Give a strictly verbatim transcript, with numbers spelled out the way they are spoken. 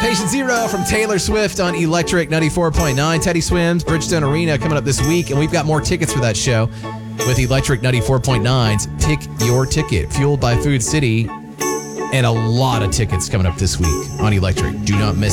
Patient Zero from Taylor Swift on Electric ninety-four point nine. Teddy Swims, Bridgestone Arena coming up this week, and we've got more tickets for that show with Electric ninety-four point nine's Pick Your Ticket, fueled by Food City, and a lot of tickets coming up this week on Electric. Do not miss